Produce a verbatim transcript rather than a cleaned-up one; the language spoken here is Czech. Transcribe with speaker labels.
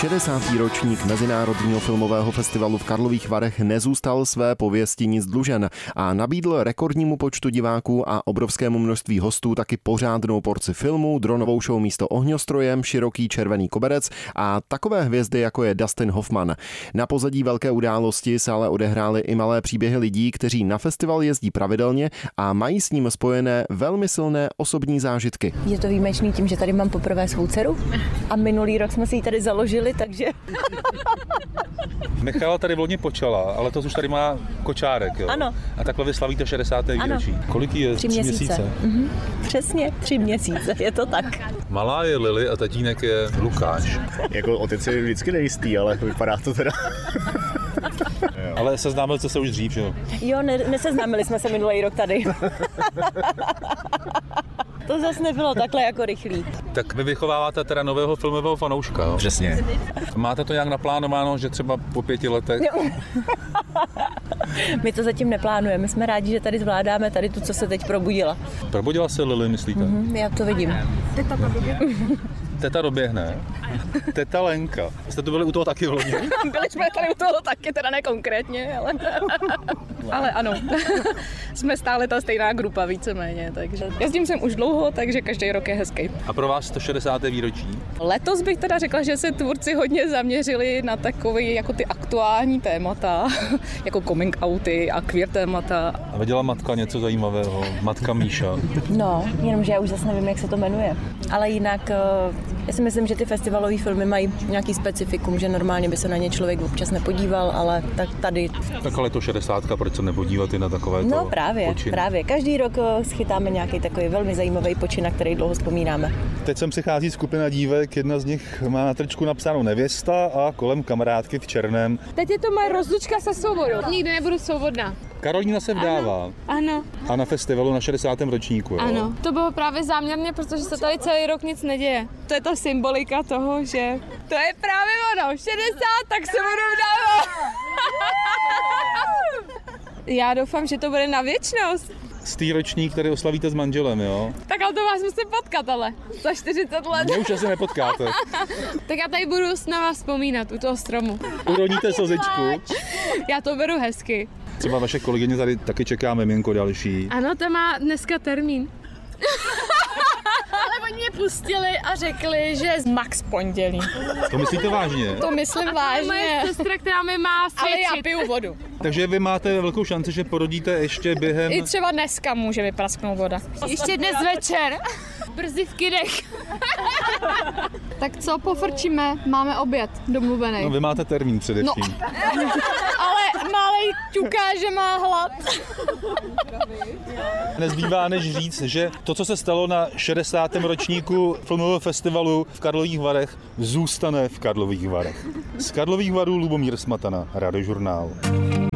Speaker 1: šedesátý ročník Mezinárodního filmového festivalu v Karlových Varech nezůstal své pověsti nic dlužen a nabídl rekordnímu počtu diváků a obrovskému množství hostů taky pořádnou porci filmů, dronovou show místo ohňostrojem, široký červený koberec a takové hvězdy, jako je Dustin Hoffman. Na pozadí velké události se ale odehrály i malé příběhy lidí, kteří na festival jezdí pravidelně a mají s ním spojené velmi silné osobní zážitky.
Speaker 2: Je to výjimečný tím, že tady mám poprvé svou dceru a minulý rok jsme si ji tady založili, takže...
Speaker 3: Michala tady vloni počala, ale to už tady má kočárek, jo?
Speaker 2: Ano.
Speaker 3: A takhle vy slavíte šedesáté výročí. Kolik je?
Speaker 2: Tři měsíce. Tři měsíce? Mhm. Přesně, tři měsíce, je to tak.
Speaker 3: Malá je Lily a tatínek je Lukáš.
Speaker 4: Jako otec je vždycky nejistý, ale vypadá to teda...
Speaker 3: Ale seznámili jste se už dřív, jo?
Speaker 2: Jo, ne, neseznámili jsme se minulý rok tady. To zase nebylo takhle jako rychlý.
Speaker 3: Tak vy vychováváte teda nového filmového fanouška, jo?
Speaker 4: Přesně.
Speaker 3: Máte to nějak naplánováno, že třeba po pěti letech?
Speaker 2: My to zatím neplánujeme, jsme rádi, že tady zvládáme tady tu, co se teď probudila.
Speaker 3: Probudila se Lily, myslíte?
Speaker 2: Mm-hmm, já to vidím.
Speaker 3: Teta doběhne. Teta Lenka. Jste tu byli u toho taky v loni?
Speaker 5: Byli jsme tady u toho taky, teda ne konkrétně, ale, ale ano. Jsme stále ta stejná grupa víceméně, takže jezdím sem už dlouho, takže každý rok je hezký.
Speaker 3: A pro vás to šedesáté výročí?
Speaker 5: Letos bych teda řekla, že se tvůrci hodně zaměřili na takové jako ty aktuální témata, jako coming outy a queer témata.
Speaker 3: A viděla matka něco zajímavého? Matka Míša.
Speaker 2: No, jenomže já už zase nevím, jak se to jmenuje. Ale jinak, já si myslím, že ty festivalové filmy mají nějaký specifikum, že normálně by se na ně člověk občas nepodíval, ale tak tady...
Speaker 3: Tak ale to šedesátka, proč se nepodívat i na takové
Speaker 2: No právě,
Speaker 3: počin?
Speaker 2: právě. Každý rok schytáme nějaký takový velmi zajímavý počin, na který dlouho vzpomínáme.
Speaker 6: Teď sem přichází skupina dívek, jedna z nich má na tričku napsáno nevěsta a kolem kamarádky v černém.
Speaker 7: Teď je to moje rozlučka se svobodou. Nikdy nebudu svobodná.
Speaker 3: Karolína se vdává.
Speaker 7: Ano. ano.
Speaker 3: A na festivalu na šedesátém ročníku, jo?
Speaker 7: Ano. To bylo právě záměrně, protože se tady celý rok nic neděje. To je ta symbolika toho, že to je právě ono. šedesát, tak se budu vdávat. Já doufám, že to bude na věčnost.
Speaker 3: Stý ročník, který oslavíte s manželem, jo?
Speaker 7: Tak ale to vás musím potkat, ale za čtyřicet let.
Speaker 3: Mě už asi nepotkáte.
Speaker 7: Tak já tady budu s náma vzpomínat u toho stromu.
Speaker 3: Uroníte slzičku.
Speaker 7: Já to beru hezky.
Speaker 3: Třeba vaše kolegyně tady taky čeká miminko další.
Speaker 7: Ano, to má dneska termín.
Speaker 5: Ale oni mě pustili a řekli, že max pondělí.
Speaker 3: To myslíte vážně?
Speaker 5: To myslím vážně.
Speaker 7: Moje sestra, která mi má
Speaker 5: Ale
Speaker 7: svědčit.
Speaker 5: já piju vodu.
Speaker 3: Takže vy máte velkou šanci, že porodíte ještě během...
Speaker 5: I třeba dneska může vyprasknout voda.
Speaker 7: Ještě dnes večer. Brzy v kidech. Tak co, pofrčíme? Máme oběd domluvený.
Speaker 3: No vy máte termín především. No.
Speaker 5: Ale malej ťuká, že má hlad.
Speaker 6: Nezbývá než říct, že to, co se stalo na šedesátém ročníku filmového festivalu v Karlových Varech, zůstane v Karlových Varech. Z Karlových Varů Lubomír Smatana, Radiožurnál.